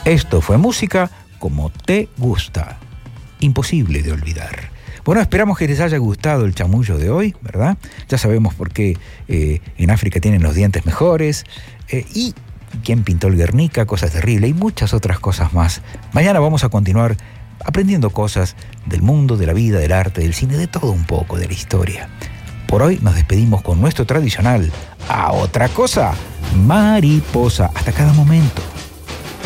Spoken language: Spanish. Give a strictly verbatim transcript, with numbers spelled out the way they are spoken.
Esto fue música como te gusta. Imposible de olvidar. Bueno, esperamos que les haya gustado el chamullo de hoy, ¿verdad? Ya sabemos por qué eh, en África tienen los dientes mejores. Eh, y quién pintó el Guernica, cosas terribles y muchas otras cosas más. Mañana vamos a continuar aprendiendo cosas del mundo, de la vida, del arte, del cine, de todo un poco, de la historia. Por hoy nos despedimos con nuestro tradicional, a otra cosa, mariposa. Hasta cada momento.